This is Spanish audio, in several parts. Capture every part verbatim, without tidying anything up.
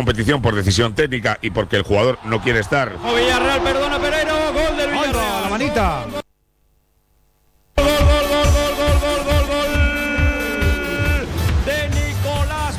competición por decisión técnica y porque el jugador no quiere estar. O Villarreal, perdona Pereiro, gol del Villarreal. ¡Oiga, la manita! Gol, gol, gol, gol, gol, gol, gol, gol de Nicolás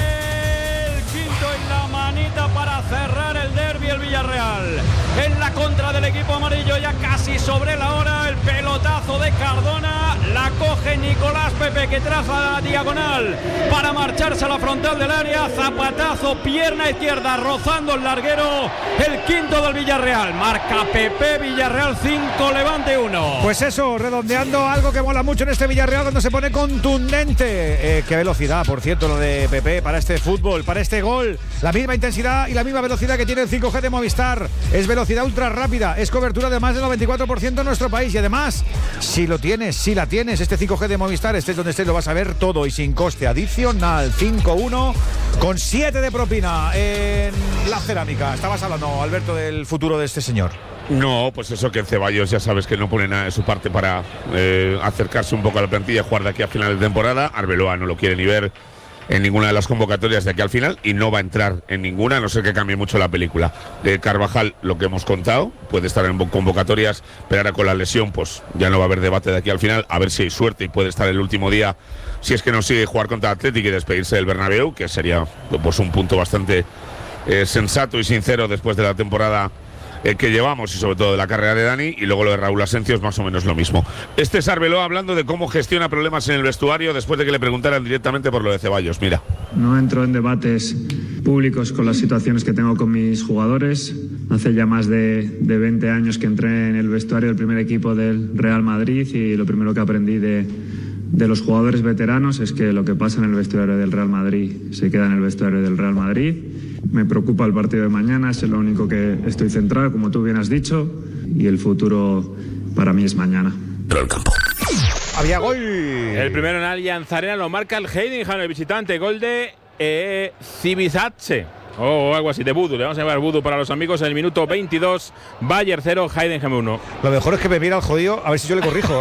Pepe, el quinto en la manita para cerrar el derbi el Villarreal. En la contra del equipo amarillo, ya casi sobre la hora, el pelotazo de Cardona, la coge Nicolás Pepe que traza la diagonal para marcharse a la frontal del área, zapatazo, pierna izquierda, rozando el larguero, el quinto del Villarreal, marca Pepe, Villarreal cinco, Levante uno. Pues eso, redondeando algo que mola mucho en este Villarreal cuando se pone contundente. Eh, qué velocidad, por cierto, lo de Pepe para este fútbol, para este gol, la misma intensidad y la misma velocidad que tiene el cinco G de Movistar, es velocidad ultra rápida, es cobertura de más del noventa y cuatro por ciento en nuestro país y además, si lo tienes, si la tienes, este cinco G de Movistar, estés donde estés, lo vas a ver todo y sin coste adicional. Cinco uno con siete de propina en la cerámica. Estabas hablando, Alberto, del futuro de este señor. No, pues eso, que Ceballos ya sabes que no pone nada de su parte para eh, acercarse un poco a la plantilla y jugar de aquí a final de temporada. Arbeloa no lo quiere ni ver en ninguna de las convocatorias de aquí al final y no va a entrar en ninguna, a no ser que cambie mucho la película. De Carvajal, lo que hemos contado, puede estar en convocatorias, pero ahora con la lesión pues ya no va a haber debate de aquí al final, a ver si hay suerte y puede estar el último día, si es que no sigue, jugar contra Atlético y despedirse del Bernabéu, que sería pues un punto bastante eh, sensato y sincero después de la temporada Eh, que llevamos y sobre todo de la carrera de Dani, y luego lo de Raúl Asencio es más o menos lo mismo. Este es Arbeloa hablando de cómo gestiona problemas en el vestuario después de que le preguntaran directamente por lo de Ceballos. Mira. No entro en debates públicos con las situaciones que tengo con mis jugadores. Hace ya más de, de veinte años que entré en el vestuario del primer equipo del Real Madrid y lo primero que aprendí de, de los jugadores veteranos es que lo que pasa en el vestuario del Real Madrid se queda en el vestuario del Real Madrid. Me preocupa el partido de mañana, es lo único que estoy centrado, como tú bien has dicho, y el futuro para mí es mañana. Pero el campo. Había gol. El primero en Allianz Arena lo marca el Heidenheim, el visitante, gol de eh, Cibizatze. O oh, algo así, de Budu, le vamos a llamar Budu para los amigos. En el minuto veintidós, Bayern cero, Heidenheim uno. Lo mejor es que me mira el jodido, a ver si yo le corrijo.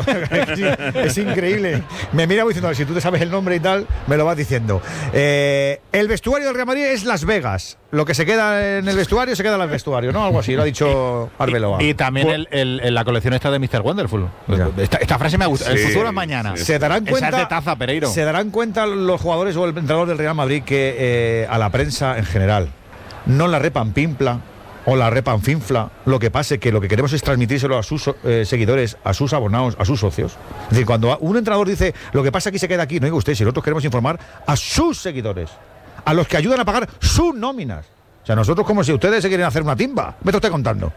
Es increíble. Me mira diciendo, si tú te sabes el nombre y tal, me lo vas diciendo. Eh, el vestuario del Real Madrid es Las Vegas. Lo que se queda en el vestuario, se queda en el vestuario, ¿no? Algo así, lo ha dicho Arbeloa. Y, y también el, el, el, la colección esta de míster Wonderful. Esta, esta frase me gusta. Sí, el futuro es mañana. Sí, sí. Se darán cuenta, esa es de taza, Pereiro. Se darán cuenta los jugadores o el entrenador del Real Madrid que eh, a la prensa en general no la repan pimpla o la repan finfla. Lo que pase que lo que queremos es transmitírselo a sus eh, seguidores, a sus abonados, a sus socios. Es decir, cuando un entrenador dice lo que pasa aquí se queda aquí, no diga usted, si nosotros queremos informar a sus seguidores, a los que ayudan a pagar sus nóminas. O sea, nosotros como si ustedes se quieren hacer una timba. Me está usted contando.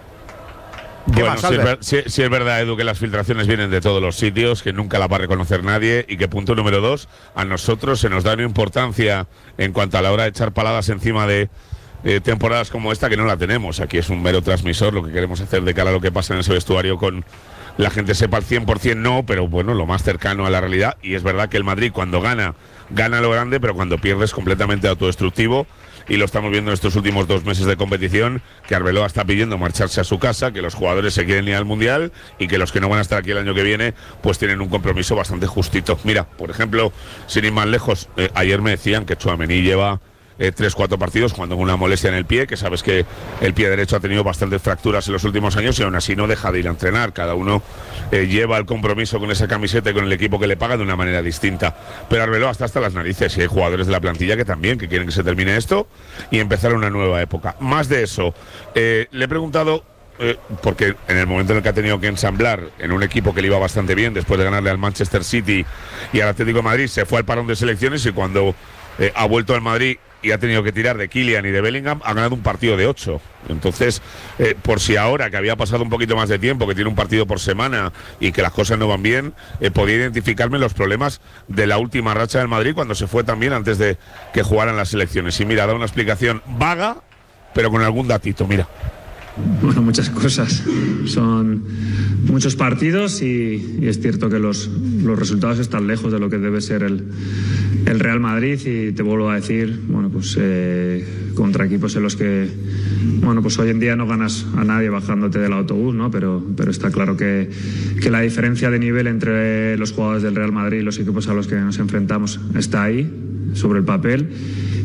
Bueno, más, si, es ver, si, si es verdad, Edu, que las filtraciones vienen de todos los sitios, que nunca la va a reconocer nadie y que, punto número dos, a nosotros se nos da una importancia en cuanto a la hora de echar paladas encima de Eh, temporadas como esta, que no la tenemos. Aquí es un mero transmisor, lo que queremos hacer de cara a lo que pasa en ese vestuario con la gente sepa al cien por ciento no, pero bueno, lo más cercano a la realidad. Y es verdad que el Madrid cuando gana, gana lo grande, pero cuando pierde es completamente autodestructivo, y lo estamos viendo en estos últimos dos meses de competición, que Arbeloa está pidiendo marcharse a su casa, que los jugadores se quieren ir al Mundial y que los que no van a estar aquí el año que viene pues tienen un compromiso bastante justito. Mira, por ejemplo, sin ir más lejos, eh, ayer me decían que Tchouaméni lleva Eh, tres, cuatro partidos jugando con una molestia en el pie, que sabes que el pie derecho ha tenido bastantes fracturas en los últimos años y aún así no deja de ir a entrenar. Cada uno eh, lleva el compromiso con esa camiseta y con el equipo que le paga de una manera distinta. Pero Arbeloa está hasta las narices y hay jugadores de la plantilla que también que quieren que se termine esto y empezar una nueva época. Más de eso, eh, le he preguntado Eh, porque en el momento en el que ha tenido que ensamblar en un equipo que le iba bastante bien después de ganarle al Manchester City y al Atlético de Madrid, se fue al parón de selecciones y cuando eh, ha vuelto al Madrid y ha tenido que tirar de Kylian y de Bellingham, ha ganado un partido de ocho. Entonces, eh, por si ahora, que había pasado un poquito más de tiempo, que tiene un partido por semana y que las cosas no van bien, eh, podía identificarme los problemas de la última racha del Madrid cuando se fue también antes de que jugaran las selecciones. Y mira, da una explicación vaga, pero con algún datito, mira. Bueno, muchas cosas. Son muchos partidos y, y es cierto que los, los resultados están lejos de lo que debe ser el, el Real Madrid y te vuelvo a decir, bueno, pues eh, contra equipos en los que, bueno, pues hoy en día no ganas a nadie bajándote del autobús, ¿no? Pero, pero está claro que, que la diferencia de nivel entre los jugadores del Real Madrid y los equipos a los que nos enfrentamos está ahí, sobre el papel.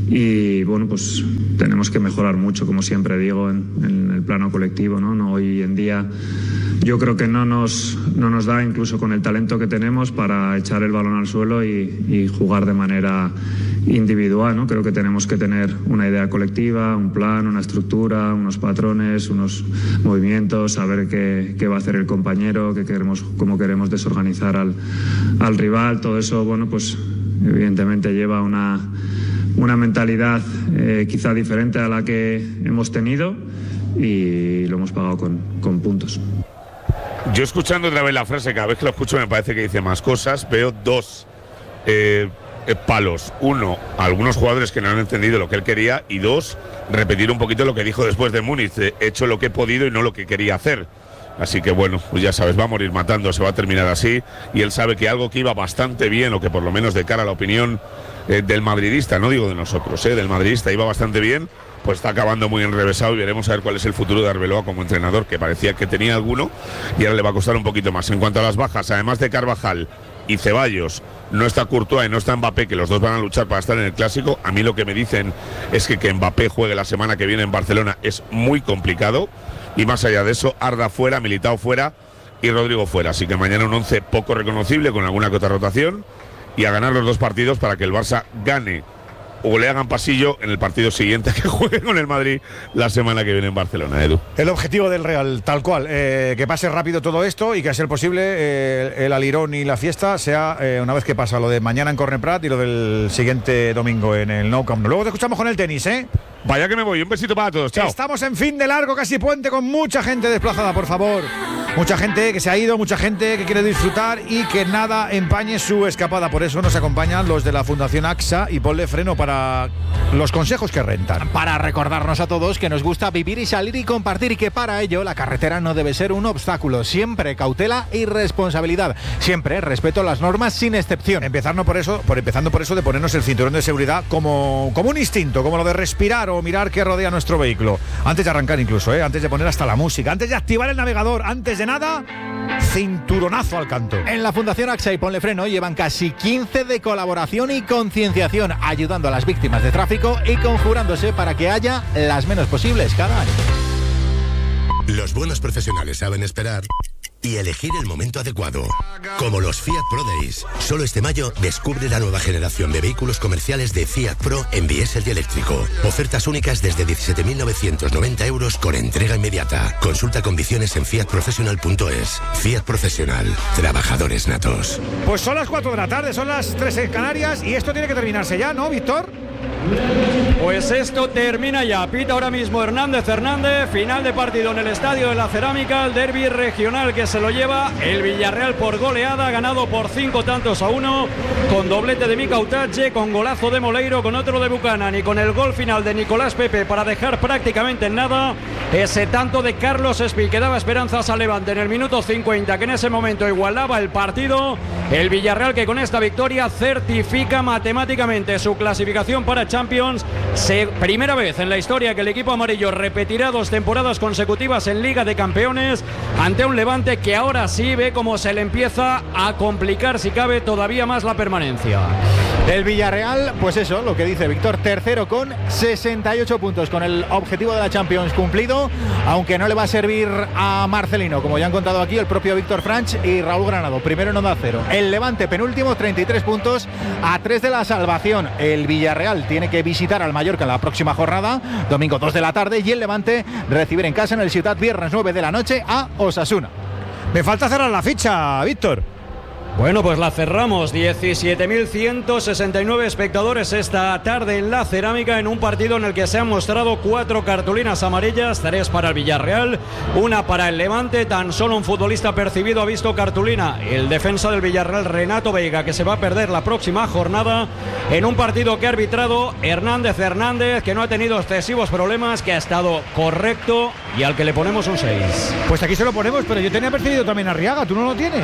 y bueno, pues tenemos que mejorar mucho, como siempre digo, en, en el plano colectivo, ¿no? No, hoy en día yo creo que no nos, no nos da, incluso con el talento que tenemos, para echar el balón al suelo y, y jugar de manera individual, ¿no? Creo que tenemos que tener una idea colectiva, un plan, una estructura, unos patrones, unos movimientos, saber qué, qué va a hacer el compañero, qué queremos, cómo queremos desorganizar al, al rival. Todo eso, bueno, pues evidentemente lleva una, una mentalidad eh, quizá diferente a la que hemos tenido, y lo hemos pagado con, con puntos. Yo, escuchando otra vez la frase, cada vez que lo escucho me parece que dice más cosas. Veo dos eh, eh, palos. Uno, algunos jugadores que no han entendido lo que él quería, y dos, repetir un poquito lo que dijo después de Múnich: he hecho lo que he podido y no lo que quería hacer. Así que bueno, pues ya sabes, va a morir matando, se va a terminar así, y él sabe que algo que iba bastante bien, o que por lo menos de cara a la opinión eh, del madridista, no digo de nosotros, eh, del madridista, iba bastante bien, pues está acabando muy enrevesado, y veremos a ver cuál es el futuro de Arbeloa como entrenador, que parecía que tenía alguno y ahora le va a costar un poquito más. En cuanto a las bajas, además de Carvajal y Ceballos, no está Courtois y no está Mbappé, que los dos van a luchar para estar en el Clásico. A mí lo que me dicen es que que Mbappé juegue la semana que viene en Barcelona es muy complicado, y más allá de eso, Arda fuera, Militao fuera y Rodrigo fuera, así que mañana un once poco reconocible, con alguna que otra rotación, y a ganar los dos partidos para que el Barça gane o le hagan pasillo en el partido siguiente que juegue con el Madrid la semana que viene en Barcelona, Edu. El objetivo del Real, tal cual, eh, que pase rápido todo esto, y que a ser posible eh, el alirón y la fiesta sea eh, una vez que pasa lo de mañana en Corne Prat y lo del siguiente domingo en el Nou Camp Nou. Luego te escuchamos con el tenis, ¿eh? Vaya que me voy, un besito para todos, chao. Estamos en fin de largo, casi puente, con mucha gente desplazada, por favor. Mucha gente que se ha ido, mucha gente que quiere disfrutar, y que nada empañe su escapada. Por eso nos acompañan los de la Fundación A X A y Ponle Freno para los consejos que rentan. Para recordarnos a todos que nos gusta vivir y salir y compartir, y que para ello la carretera no debe ser un obstáculo. Siempre cautela y responsabilidad. Siempre respeto a las normas sin excepción. Empezando por eso, por empezando por eso de ponernos el cinturón de seguridad como, como un instinto, como lo de respirar o mirar qué rodea nuestro vehículo. Antes de arrancar incluso, ¿eh? Antes de poner hasta la música, antes de activar el navegador, antes de nada, cinturonazo al canto. En la Fundación A X A y Ponle Freno llevan casi quince de colaboración y concienciación, ayudando a las víctimas de tráfico y conjurándose para que haya las menos posibles cada año. Los buenos profesionales saben esperar y elegir el momento adecuado. Como los Fiat Pro Days. Solo este mayo descubre la nueva generación de vehículos comerciales de Fiat Pro en diésel y eléctrico. Ofertas únicas desde diecisiete mil novecientos noventa euros con entrega inmediata. Consulta condiciones en fiat professional punto es. Fiat Profesional. Trabajadores natos. Pues son las cuatro de la tarde, son las tres en Canarias, y esto tiene que terminarse ya, ¿no, Víctor? Pues esto termina ya. Pita ahora mismo Hernández Hernández. Final de partido en el Estadio de la Cerámica. El derbi regional que se lo lleva el Villarreal por goleada, ganado por cinco tantos a uno, con doblete de Mika Utache, con golazo de Moleiro, con otro de Buchanan y con el gol final de Nicolás Pepe para dejar prácticamente en nada ese tanto de Carlos Espí, que daba esperanzas al Levante en el minuto cincuenta, que en ese momento igualaba el partido. El Villarreal, que con esta victoria certifica matemáticamente su clasificación para Champions. Se, primera vez en la historia que el equipo amarillo repetirá dos temporadas consecutivas en Liga de Campeones, ante un Levante que ahora sí ve cómo se le empieza a complicar, si cabe, todavía más la permanencia. El Villarreal, pues eso, lo que dice Víctor, tercero con sesenta y ocho puntos, con el objetivo de la Champions cumplido, aunque no le va a servir a Marcelino, como ya han contado aquí el propio Víctor Franch y Raúl Granado, primero en Onda Cero. El Levante penúltimo, treinta y tres puntos, a tres de la salvación. El Villarreal tiene que visitar al Mallorca en la próxima jornada, domingo dos de la tarde, y el Levante recibir en casa en el Ciutat viernes nueve de la noche a Osasuna. Me falta cerrar la ficha, Víctor. Bueno, pues la cerramos. diecisiete mil ciento sesenta y nueve espectadores esta tarde en la Cerámica, en un partido en el que se han mostrado cuatro cartulinas amarillas, tres para el Villarreal, una para el Levante. Tan solo un futbolista percibido ha visto cartulina, el defensa del Villarreal, Renato Veiga, que se va a perder la próxima jornada, en un partido que ha arbitrado Hernández Hernández, que no ha tenido excesivos problemas, que ha estado correcto y al que le ponemos un seis. Pues aquí se lo ponemos, pero yo tenía percibido también a Arriaga, ¿tú no lo tienes?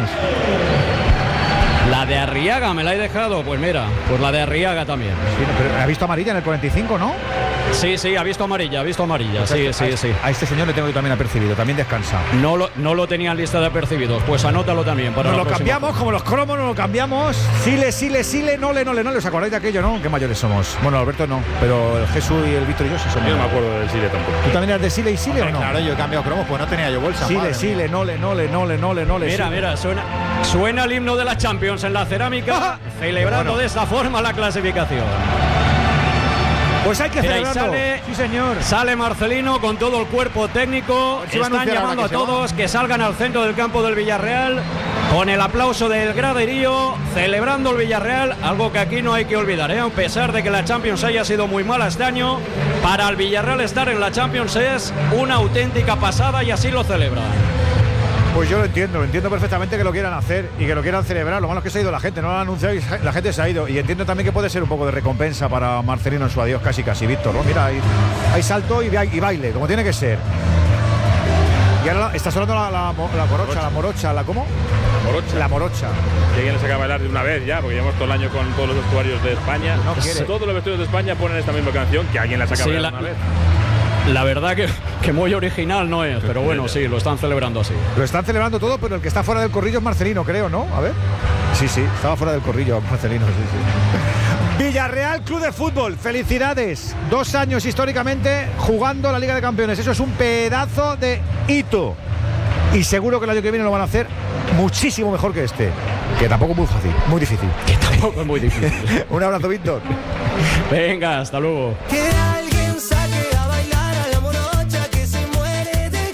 La de Arriaga me la he dejado, pues mira, pues la de Arriaga también. Sí, pero ha visto amarilla en el cuarenta y cinco, ¿no? Sí, sí, ha visto amarilla, ha visto amarilla. Sí, sí, a, sí. A este señor le tengo yo también apercibido, también descansa. No lo, no lo tenía en lista de apercibidos, pues anótalo también. Para nos la lo próxima. cambiamos, como los cromos nos lo cambiamos. Sile, Sile, Sile, Nole, Nole, Nole. ¿Os acordáis de aquello, no? ¿Qué mayores somos? Bueno, Alberto no, pero el Jesús y el Víctor y yo sí somos. Yo no me acuerdo del Sile tampoco. ¿Tú también eres de Sile y Sile o no? Claro, yo he cambiado cromos, pues no tenía yo bolsa. Sile, Sile, Nole, Nole, Nole, Nole, Nole. Mira, Sile. mira, suena, suena el himno de la Champions en la cerámica, celebrando Bueno. de esa forma la clasificación. Pues hay que Mira, y celebrarlo. sale- Sí, señor. Sale Marcelino con todo el cuerpo técnico. si va a Están anunciar llamando ahora a que se todos que salgan al centro del campo del Villarreal con el aplauso del graderío, celebrando el Villarreal, algo que aquí no hay que olvidar, ¿eh? A pesar de que la Champions haya sido muy mala este año, para el Villarreal estar en la Champions es una auténtica pasada y así lo celebran. Pues yo lo entiendo, lo entiendo perfectamente que lo quieran hacer y que lo quieran celebrar. Lo malo es que se ha ido la gente, no lo han anunciado y la gente se ha ido. Y entiendo también que puede ser un poco de recompensa para Marcelino en su adiós, casi casi, Víctor, ¿no? Mira, hay, hay salto y, y baile, como tiene que ser. Y ahora está sonando la, la, la morocha, la morocha, ¿la cómo? Morocha. La morocha. Que alguien le saca a bailar de una vez ya, porque llevamos todo el año con todos los vestuarios de España. No quiere. Todos los vestuarios de España ponen esta misma canción, que alguien la saca a Sí, bailar la- de una vez. La verdad que, que muy original no es, pero bueno, sí, lo están celebrando así. Lo están celebrando todo, pero el que está fuera del corrillo es Marcelino, creo, ¿no? A ver. Sí, sí, estaba fuera del corrillo Marcelino, sí, sí. Villarreal Club de Fútbol, felicidades. Dos años históricamente jugando la Liga de Campeones. Eso es un pedazo de hito. Y seguro que el año que viene lo van a hacer muchísimo mejor que este. Que tampoco es muy fácil, muy difícil. Que tampoco es muy difícil. Un abrazo, Víctor. Venga, hasta luego. Que alguien saque a bailar a la morocha que se muere de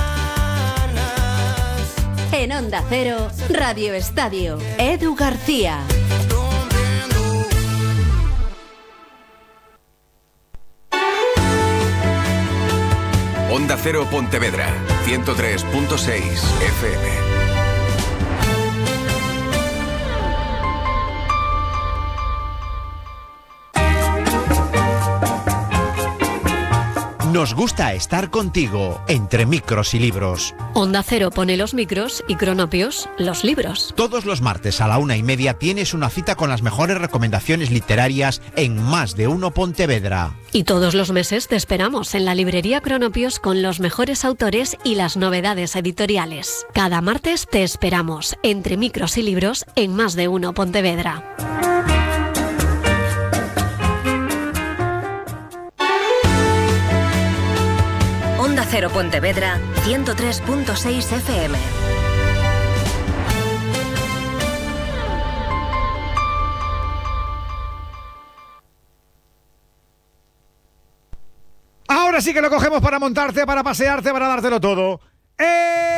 ganas. En Onda Cero, Radio Estadio, Edu García. Onda Cero Pontevedra, ciento tres punto seis F M. Nos gusta estar contigo, entre micros y libros. Onda Cero pone los micros y Cronopios los libros. Todos los martes a la una y media tienes una cita con las mejores recomendaciones literarias en Más de Uno Pontevedra. Y todos los meses te esperamos en la librería Cronopios con los mejores autores y las novedades editoriales. Cada martes te esperamos, entre micros y libros, en Más de Uno Pontevedra. Onda Cero Pontevedra, ciento tres punto seis F M. Ahora sí que lo cogemos para montarte, para pasearte, para dártelo todo. ¡Eh!